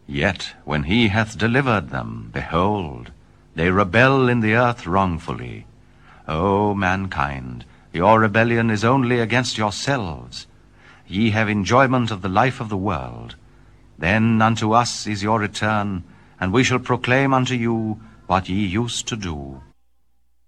Yet when he hath delivered them, behold, they rebel in the earth wrongfully. O mankind, your rebellion is only against yourselves. Ye have enjoyment of the life of the world. Then unto us is your return, and we shall proclaim unto you what ye used to do.